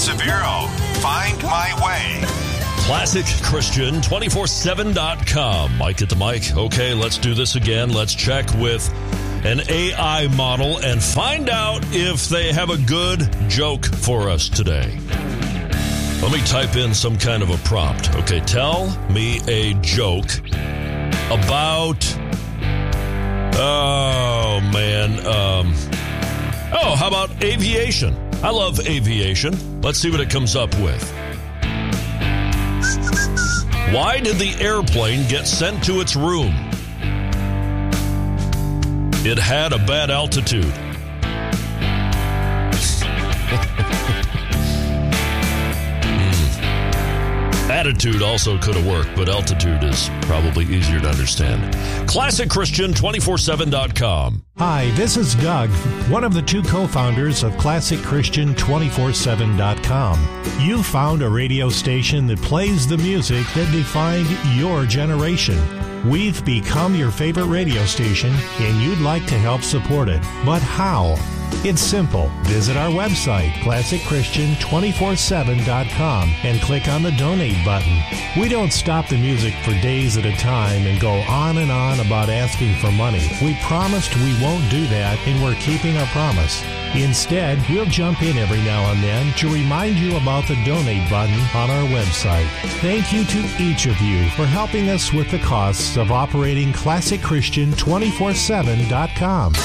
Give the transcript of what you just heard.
Severo. Find my way. ClassicChristian247.com. Mike at the mic. Okay, let's do this again. Let's check with an AI model and find out if they have a good joke for us today. Let me type in some kind of a prompt. Okay, tell me a joke about... Oh, man. How about aviation? I love aviation. Let's see what it comes up with. Why did the airplane get sent to its room? It had a bad altitude. Attitude also could have worked, but altitude is probably easier to understand. ClassicChristian247.com. Hi, this is Doug, one of the two co-founders of ClassicChristian247.com. You found a radio station that plays the music that defined your generation. We've become your favorite radio station, and you'd like to help support it. But how? It's simple. Visit our website, ClassicChristian247.com, and click on the donate button. We don't stop the music for days at a time and go on and on about asking for money. We promised we won't do that, and we're keeping our promise. Instead, we'll jump in every now and then to remind you about the donate button on our website. Thank you to each of you for helping us with the costs of operating ClassicChristian247.com.